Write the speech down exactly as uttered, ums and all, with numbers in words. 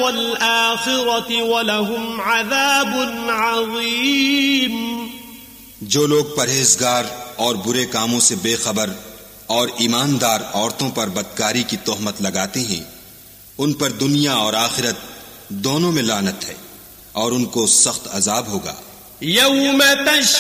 वल आखिरति वलहुम अज़ाबुन अज़ीम। जो लोग परहेजगार और बुरे कामों से बेखबर और ईमानदार औरतों पर बदकारी की तोहमत लगाते हैं, उन पर दुनिया और आखिरत दोनों में लानत है और उनको सख्त अजाब होगा। यौम तश